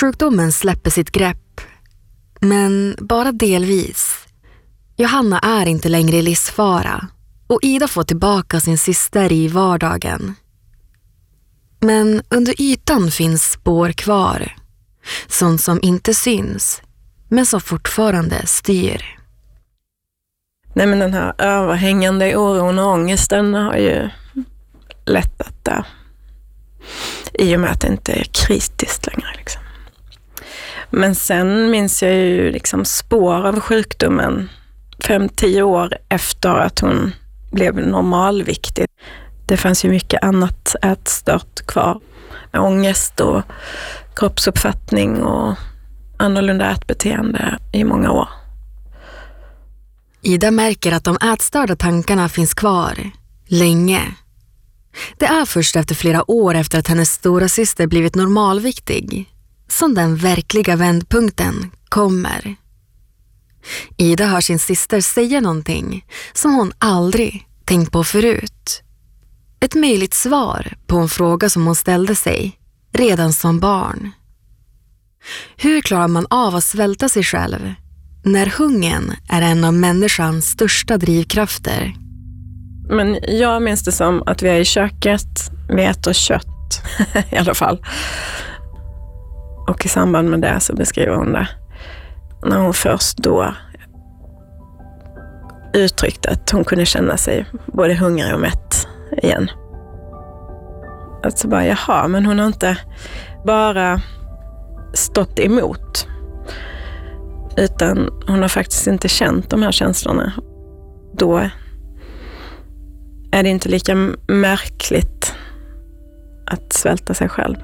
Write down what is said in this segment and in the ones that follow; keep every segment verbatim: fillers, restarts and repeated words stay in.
Sjukdomen släpper sitt grepp, men bara delvis. Johanna är inte längre i livsfara och Ida får tillbaka sin syster i vardagen. Men under ytan finns spår kvar. Sånt som inte syns, men som fortfarande styr. Nej, men den här överhängande oron och ångesten har ju lättat där. I och med att det inte är kritiskt längre. Liksom. Men sen minns jag ju liksom spår av sjukdomen fem, tio år efter att hon blev normalviktig. Det fanns ju mycket annat ätstört kvar. Ångest och kroppsuppfattning och annorlunda ätbeteende i många år. Ida märker att de ätstörda tankarna finns kvar länge. Det är först efter flera år efter att hennes stora syster blivit normalviktig som den verkliga vändpunkten kommer. Ida hör sin syster säga någonting som hon aldrig tänkt på förut. Ett möjligt svar på en fråga som hon ställde sig redan som barn. Hur klarar man av att svälta sig själv när hungern är en av människans största drivkrafter? Men jag minns det som att vi är i köket, vi äter kött i alla fall. Och i samband med det så beskriver hon det. När hon först då uttryckte att hon kunde känna sig både hungrig och mätt igen. Alltså bara, jaha, men hon har inte bara stått emot. Utan hon har faktiskt inte känt de här känslorna. Då är det inte lika märkligt att svälta sig själv.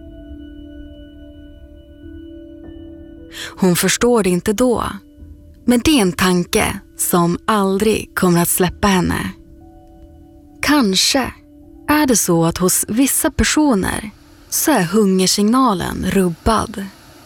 Hon förstår det inte då. Men det är en tanke som aldrig kommer att släppa henne. Kanske är det så att hos vissa personer så är hungersignalen rubbad.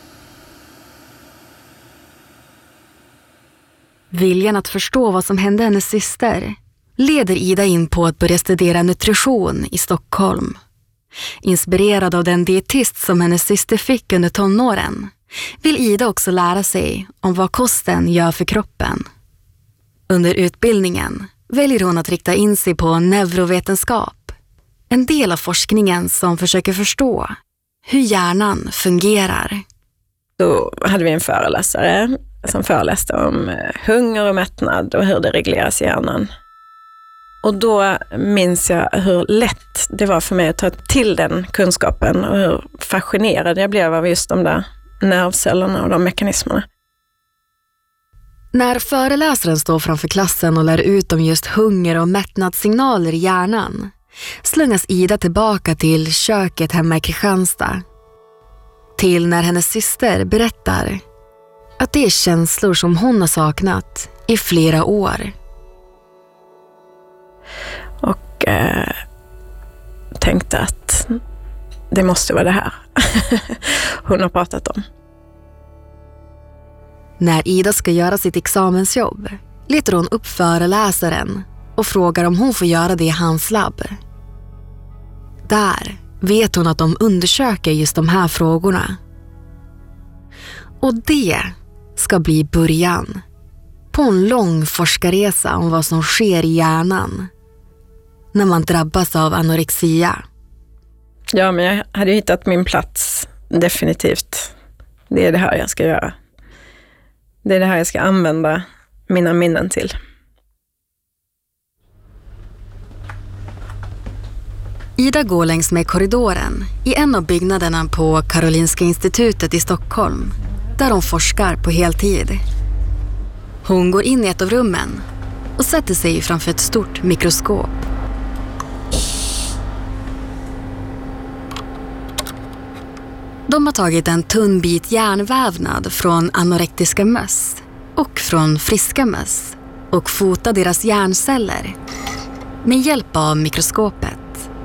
Viljan att förstå vad som hände hennes syster leder Ida in på att börja studera nutrition i Stockholm. Inspirerad av den dietist som hennes syster fick under tonåren vill Ida också lära sig om vad kosten gör för kroppen. Under utbildningen väljer hon att rikta in sig på neurovetenskap, en del av forskningen som försöker förstå hur hjärnan fungerar. Då hade vi en föreläsare som föreläste om hunger och mättnad och hur det regleras i hjärnan. Och då minns jag hur lätt det var för mig att ta till den kunskapen och hur fascinerad jag blev av just de där nervcellerna och de mekanismerna. När föreläsaren står framför klassen och lär ut om just hunger- och mättnadssignaler i hjärnan slungas Ida tillbaka till köket hemma i Kristianstad. Till när hennes syster berättar att det är känslor som hon har saknat i flera år. Och eh, tänkte att det måste vara det här hon har pratat om. När Ida ska göra sitt examensjobb letar hon upp föreläsaren och frågar om hon får göra det i hans labb. Där vet hon att de undersöker just de här frågorna. Och det ska bli början på en lång forskarresa om vad som sker i hjärnan när man drabbas av anorexia. Ja, men jag hade hittat min plats, definitivt. Det är det här jag ska göra. Det är det här jag ska använda mina minnen till. Ida går längs med korridoren i en av byggnaderna på Karolinska institutet i Stockholm, där hon forskar på heltid. Hon går in i ett av rummen och sätter sig framför ett stort mikroskop. De har tagit en tunn bit järnvävnad från anorektiska möss och från friska möss och fotat deras hjärnceller med hjälp av mikroskopet.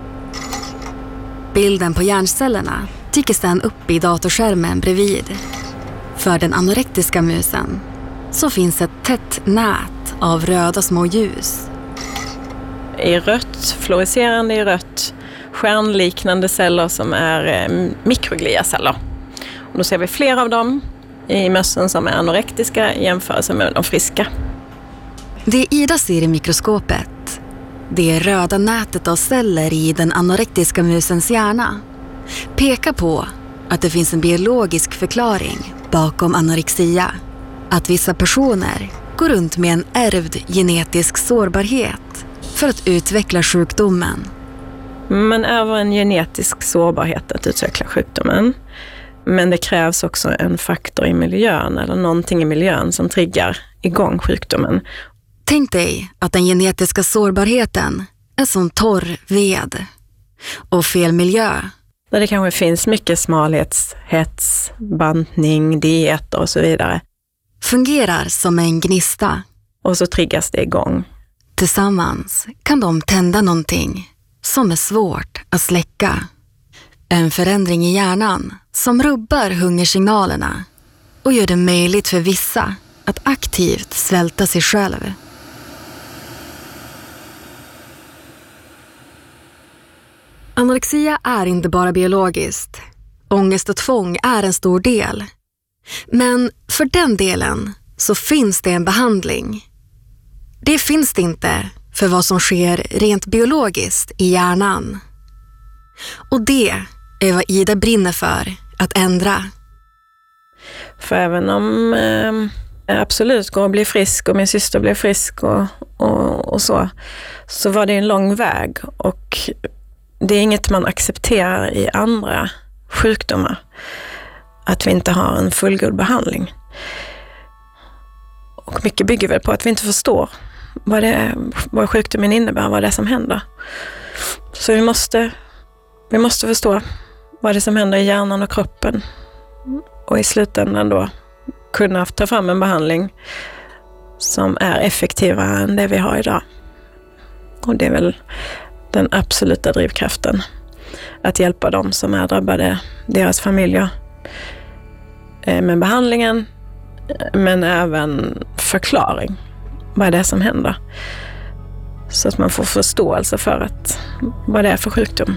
Bilden på hjärncellerna dyker sedan upp i datorskärmen bredvid. För den anorektiska musen så finns ett tätt nät av röda små ljus. I rött, fluorescerande i rött, stjärnliknande celler som är mikrogliaceller. Och då ser vi fler av dem i mössen som är anorektiska i jämförelse med de friska. Det Ida ser i mikroskopet, det röda nätet av celler i den anorektiska musens hjärna, pekar på att det finns en biologisk förklaring bakom anorexia. Att vissa personer går runt med en ärvd genetisk sårbarhet för att utveckla sjukdomen. Man ärver en genetisk sårbarhet att utveckla sjukdomen. Men det krävs också en faktor i miljön eller någonting i miljön som triggar igång sjukdomen. Tänk dig att den genetiska sårbarheten är som torr ved. Och fel miljö. Där det kanske finns mycket smalhetshets, bantning, dieter och så vidare. Fungerar som en gnista. Och så triggas det igång. Tillsammans kan de tända någonting som är svårt att släcka. En förändring i hjärnan som rubbar hungersignalerna och gör det möjligt för vissa att aktivt svälta sig själv. Anorexia är inte bara biologiskt. Ångest och tvång är en stor del. Men för den delen så finns det en behandling. Det finns det inte för vad som sker rent biologiskt i hjärnan. Och det är vad Ida brinner för att ändra. För även om eh, absolut går att bli frisk och min syster blev frisk och, och, och så, så var det en lång väg och det är inget man accepterar i andra sjukdomar. Att vi inte har en fullgod behandling. Och mycket bygger väl på att vi inte förstår vad, det, vad sjukdomen innebär, vad det är som händer. Så vi måste, vi måste förstå vad det är som händer i hjärnan och kroppen. Och i slutändan då kunna ta fram en behandling som är effektivare än det vi har idag. Och det är väl den absoluta drivkraften. Att hjälpa dem som är drabbade, deras familjer, med behandlingen, men även förklaring. Vad det är som händer. Så att man får förståelse för att, vad det är för sjukdom.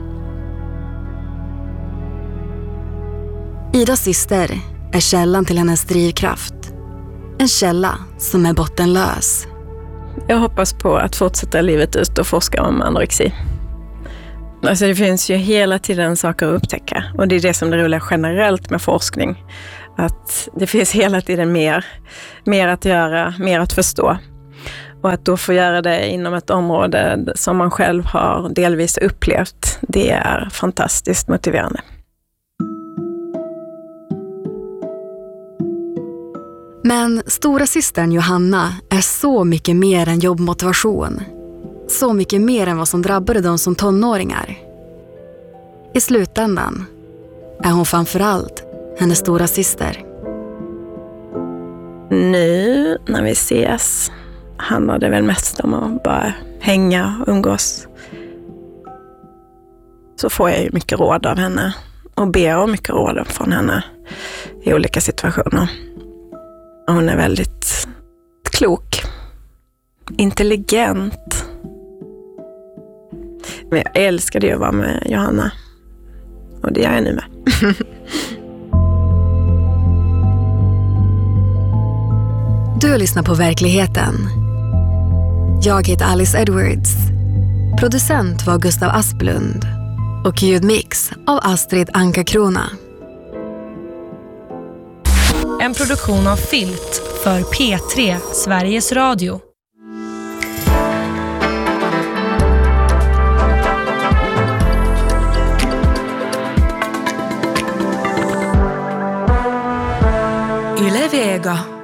Idas syster är källan till hennes drivkraft. En källa som är bottenlös. Jag hoppas på att fortsätta livet ut och forska om anorexi. Alltså det finns ju hela tiden saker att upptäcka. Och det är det som det roliga generellt med forskning. Att det finns hela tiden mer, mer att göra, mer att förstå. Och att då få göra det inom ett område som man själv har delvis upplevt, det är fantastiskt motiverande. Men stora systern Johanna är så mycket mer än jobbmotivation. Så mycket mer än vad som drabbade dem som tonåringar. I slutändan är hon framförallt hennes stora syster. Nu när vi ses handlar det väl mest om att bara hänga och umgås. Så får jag ju mycket råd av henne och ber om mycket råd från henne i olika situationer. Hon är väldigt klok, intelligent. Men jag älskade ju att vara med Johanna. Och det gör jag nu med. Du har lyssnat på Verkligheten. Jag heter Alice Edwards. Producent var Gustav Asplund. Och ljudmix av Astrid Anka-Krona. En produktion av Filt för P tre, Sveriges Radio. Yle Vega.